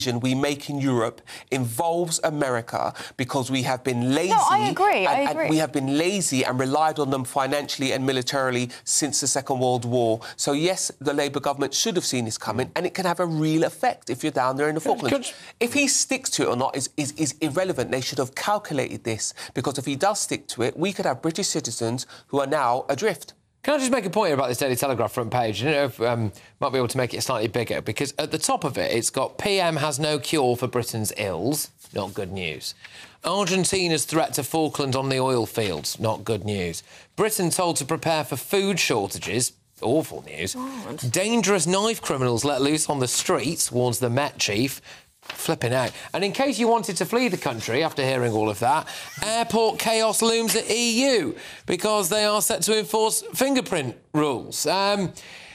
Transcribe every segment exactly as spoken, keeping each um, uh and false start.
we make in Europe involves America because we have been lazy. No, I agree, and, I agree. And we have been lazy and relied on them financially and militarily since the Second World War. So, yes, the Labour government should have seen this coming, and it can have a real effect if you're down there in the Falklands. If he sticks to it or not is, is, is irrelevant. They should have calculated this, because if he does stick to it, we could have British citizens who are now adrift. Can I just make a point here about this Daily Telegraph front page? I don't know if um, might be able to make it slightly bigger, because at the top of it, it's got P M has no cure for Britain's ills. Not good news. Argentina's threat to Falkland on the oil fields. Not good news. Britain told to prepare for food shortages. Awful news. God. Dangerous knife criminals let loose on the streets, warns the Met chief. Flipping out. And in case you wanted to flee the country after hearing all of that, airport chaos looms at E U because they are set to enforce fingerprint rules. Um,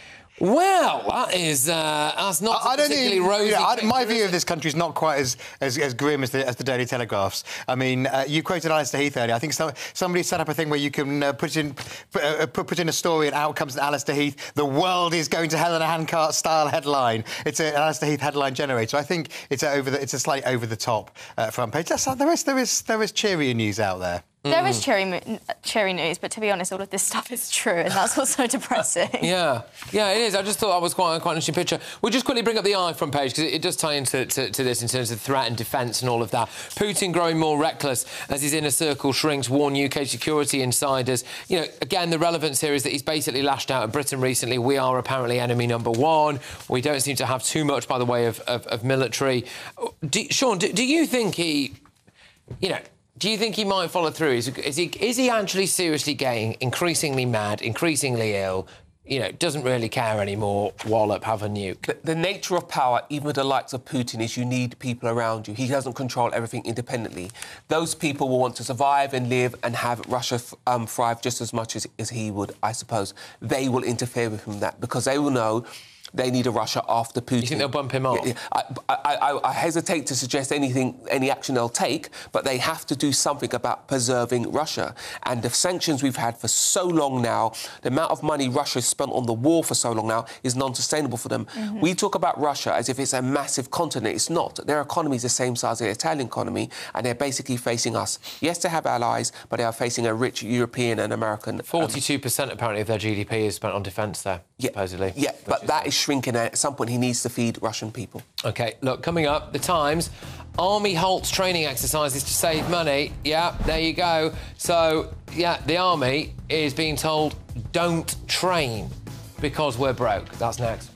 well, that is uh, that's not I, I don't particularly think, rosy. Yeah, I, picture, my view of this country is not quite as, as, as grim as the, as the Daily Telegraph's. I mean, uh, you quoted Alistair Heath earlier. I think so, somebody set up a thing where you can uh, put in put, uh, put, put in a story and out comes Alistair Heath. The world is going to hell in a handcart style headline. It's a, an Alistair Heath headline generator. I think it's a over the, it's a slightly over the top uh, front page. That's, there is there is there is cheerier news out there. There is cheery, cheery news, but to be honest, all of this stuff is true, and that's what's so depressing. Yeah, yeah, it is. I just thought that was quite, quite an interesting picture. We'll just quickly bring up the Eye front page, because it, it does tie into to, to this in terms of threat and defence and all of that. Putin growing more reckless as his inner circle shrinks, warn U K security insiders. You know, again, the relevance here is that he's basically lashed out at Britain recently. We are apparently enemy number one. We don't seem to have too much by the way of, of, of military. Do, Sean, do, do you think he, you know... Do you think he might follow through? Is, is, he, is he actually seriously getting increasingly mad, increasingly ill, you know, doesn't really care anymore, wallop, have a nuke? The, the nature of power, even with the likes of Putin, is you need people around you. He doesn't control everything independently. Those people will want to survive and live and have Russia um, thrive just as much as, as he would, I suppose. They will interfere with him that because they will know they need a Russia after Putin. You think they'll bump him off? Yeah, yeah. I, I, I, I hesitate to suggest anything, any action they'll take, but they have to do something about preserving Russia. And the sanctions we've had for so long now, the amount of money Russia has spent on the war for so long now is non-sustainable for them. Mm-hmm. We talk about Russia as if it's a massive continent. It's not. Their economy is the same size as the Italian economy, and they're basically facing us. Yes, they have allies, but they are facing a rich European and American... forty-two percent, um, apparently, of their G D P is spent on defence there, yeah, supposedly. Yeah, but that is shrinking. At some point, he needs to feed Russian people. OK, look, coming up, The Times, Army halts training exercises to save money. Yeah, there you go. So, yeah, the Army is being told, don't train because we're broke. That's next.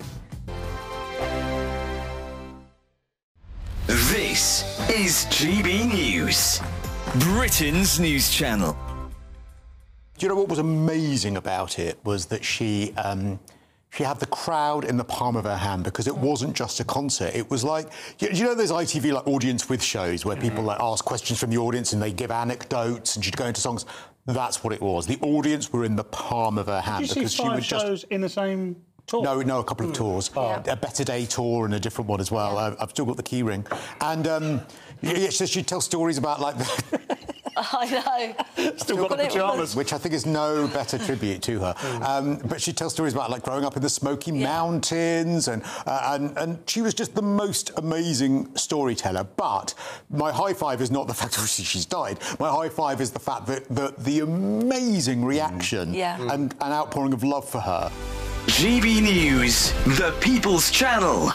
This is G B News, Britain's news channel. Do you know what was amazing about it was that she... Um, She had the crowd in the palm of her hand because it wasn't just a concert. It was like, you, you know those I T V like audience with shows where people like ask questions from the audience and they give anecdotes and she'd go into songs? That's what it was. The audience were in the palm of her hand. Did you because see five she would shows just... in the same tour? No, no, a couple of tours. Oh. A Better Day tour and a different one as well. Yeah. I've still got the key ring. And um, yeah, so she'd tell stories about like... The I know. Still got the pyjamas. Which I think is no better tribute to her. Mm. Um, but she tells stories about, like, growing up in the Smoky yeah. Mountains, and, uh, and and she was just the most amazing storyteller. But my high five is not the fact that she's died. My high five is the fact that the, the amazing reaction mm. yeah. and an outpouring of love for her. G B News, the People's Channel.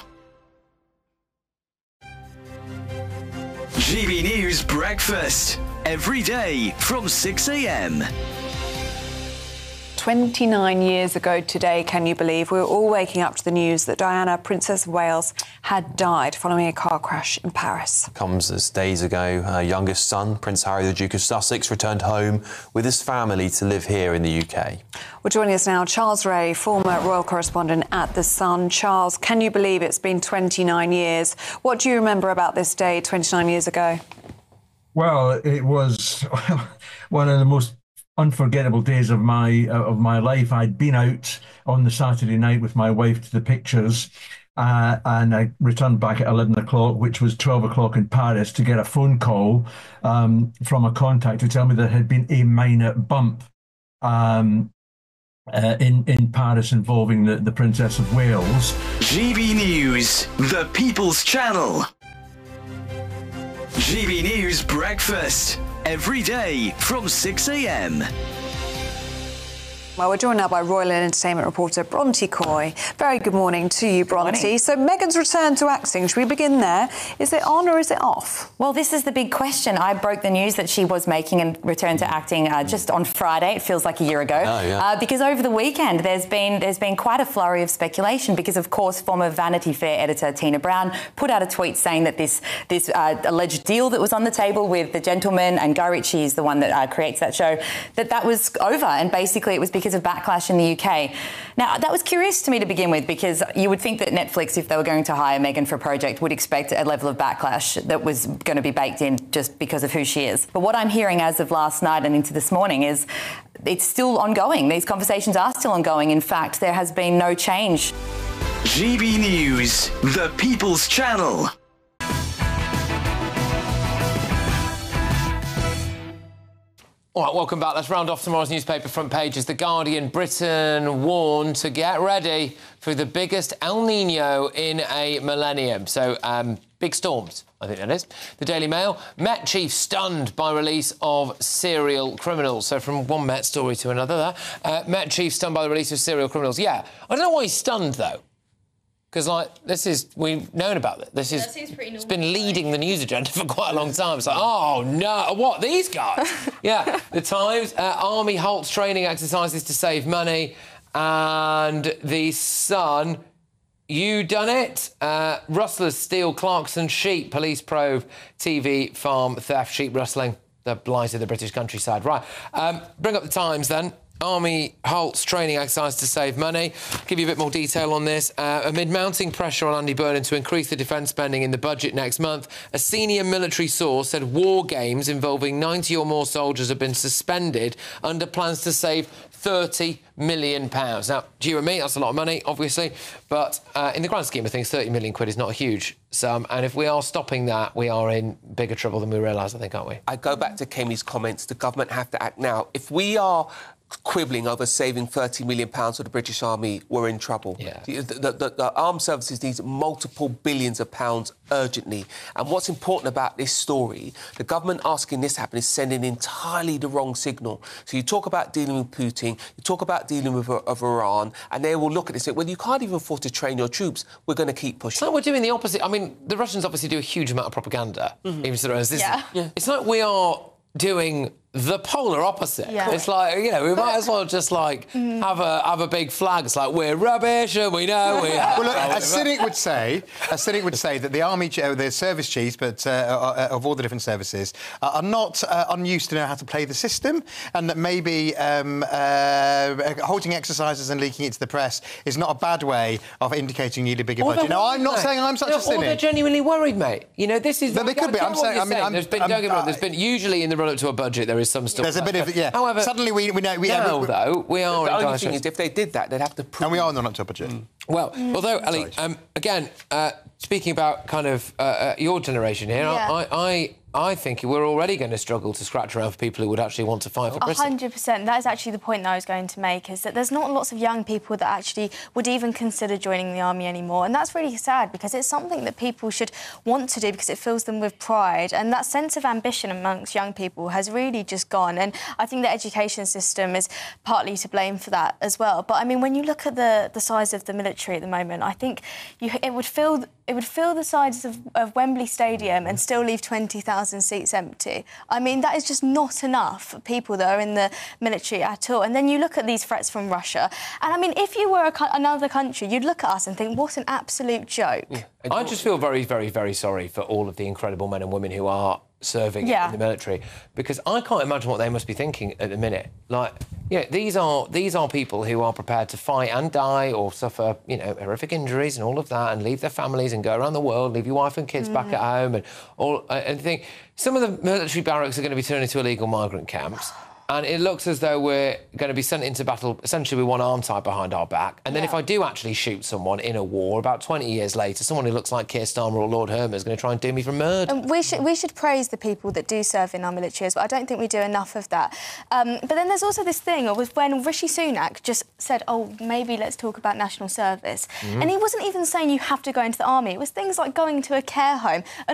G B News Breakfast. Every day from six a m twenty-nine years ago today, can you believe, we were all waking up to the news that Diana, Princess of Wales, had died following a car crash in Paris. Comes as days ago, her youngest son, Prince Harry, the Duke of Sussex, returned home with his family to live here in the U K. Well, joining us now, Charles Ray, former royal correspondent at The Sun. Charles, can you believe it's been twenty-nine years? What do you remember about this day twenty-nine years ago? Well, it was one of the most unforgettable days of my uh, of my life. I'd been out on the Saturday night with my wife to the pictures, uh, and I returned back at eleven o'clock, which was twelve o'clock in Paris, to get a phone call um, from a contact to tell me there had been a minor bump um, uh, in, in Paris involving the, the Princess of Wales. G B News, the People's Channel. G B News Breakfast. Every day from six a m. Well, we're joined now by Royal Entertainment reporter Bronte Coy. Very good morning to you, Bronte. So Meghan's return to acting, should we begin there? Is it on or is it off? Well, this is the big question. I broke the news that she was making a return to acting uh, just on Friday. It feels like a year ago. Oh, yeah. uh, because over the weekend, there's been there's been quite a flurry of speculation because, of course, former Vanity Fair editor Tina Brown put out a tweet saying that this this uh, alleged deal that was on the table with The Gentleman, and Guy Ritchie is the one that uh, creates that show, that that was over, and basically it was because of backlash in the U K. Now, that was curious to me to begin with, because you would think that Netflix, if they were going to hire Meghan for a project, would expect a level of backlash that was going to be baked in just because of who she is. But what I'm hearing as of last night and into this morning is it's still ongoing. These conversations are still ongoing. In fact, there has been no change. G B News, the People's Channel. All right, welcome back. Let's round off tomorrow's newspaper front pages. The Guardian: Britain warned to get ready for the biggest El Nino in a millennium. So, um, big storms, I think that is. The Daily Mail: Met chief stunned by release of serial criminals. So from one Met story to another there. Uh, Met chief stunned by the release of serial criminals. Yeah, I don't know why he's stunned, though. Because, like, this is... We've known about it. This is... It's been leading the news agenda for quite a long time. It's like, oh, no, what, these guys? Yeah. The Times: uh, Army halts training exercises to save money. And The Sun: you done it. Uh, rustlers steal Clarkson sheep. Police probe T V farm theft. Sheep rustling. The blight of the British countryside. Right. Um, bring up The Times, then. Army halts training exercise to save money. Give you a bit more detail on this. Uh, amid mounting pressure on Andy Burnham to increase the defence spending in the budget next month, a senior military source said war games involving ninety or more soldiers have been suspended under plans to save thirty million pounds. Now, to you and me, that's a lot of money, obviously, but uh, in the grand scheme of things, thirty million quid is not a huge sum, and if we are stopping that, we are in bigger trouble than we realise, I think, aren't we? I go back to Kemi's comments. The government have to act now. If we are quibbling over saving thirty million pounds for the British Army, we're in trouble. Yeah. The, the, the, the armed services needs multiple billions of pounds urgently. And what's important about this story, the government asking this happen is sending entirely the wrong signal. So you talk about dealing with Putin, you talk about dealing with of Iran, and they will look at this and say, well, you can't even afford to train your troops. We're going to keep pushing. It's like we're doing the opposite. I mean, the Russians obviously do a huge amount of propaganda. Mm-hmm. Even so, this yeah. yeah. It's like we are doing the polar opposite. Yeah. It's like, you know, we might as well just, like, mm. have a have a big flag. It's like, we're rubbish and we know we have... Well, look, a cynic would say, a cynic would say that the army, the service chiefs, but uh, of all the different services, uh, are not uh, unused to know how to play the system, and that maybe um, uh, holding exercises and leaking it to the press is not a bad way of indicating you need a bigger or budget. No, I'm not mate. saying I'm such no, a cynic. Or they're genuinely worried, mate. You know, this is... No, they could be. I'm saying... I mean, I'm, there's been, I'm, don't get me wrong, there's uh, been... Usually in the run-up to a budget, there is some stuff... There's a bit of... Yeah. However... Suddenly we, we know... We, now, we, though, we are... The only thing is, if they did that, they'd have to prove... And we are on the run-up to a budget. Mm. Well, mm. although, Ali, um, again, uh, speaking about kind of uh, uh, your generation here, yeah. I, I, I think we're already going to struggle to scratch around for people who would actually want to fight for Britain. one hundred percent. That is actually the point that I was going to make, is that there's not lots of young people that actually would even consider joining the army anymore. And that's really sad, because it's something that people should want to do because it fills them with pride. And that sense of ambition amongst young people has really just gone. And I think the education system is partly to blame for that as well. But, I mean, when you look at the, the size of the military at the moment, I think you, it would fill... It would fill the sides of, of Wembley Stadium and still leave twenty thousand seats empty. I mean, that is just not enough for people that are in the military at all. And then you look at these threats from Russia, and, I mean, if you were a, another country, you'd look at us and think, what an absolute joke. Yeah. I just feel very, very, very sorry for all of the incredible men and women who are serving yeah. in the military, because I can't imagine what they must be thinking at the minute. Like, yeah, these are these are people who are prepared to fight and die or suffer, you know, horrific injuries and all of that, and leave their families and go around the world, leave your wife and kids mm. back at home, and all. Uh, and think some of the military barracks are going to be turned into illegal migrant camps. And it looks as though we're going to be sent into battle essentially with one arm tied behind our back. And then yeah. if I do actually shoot someone in a war, about twenty years later, someone who looks like Keir Starmer or Lord Herman is going to try and do me for murder. And we should we should praise the people that do serve in our military, but I don't think we do enough of that. Um, but then there's also this thing of when Rishi Sunak just said, oh, maybe let's talk about national service. Mm-hmm. And he wasn't even saying you have to go into the army. It was things like going to a care home. And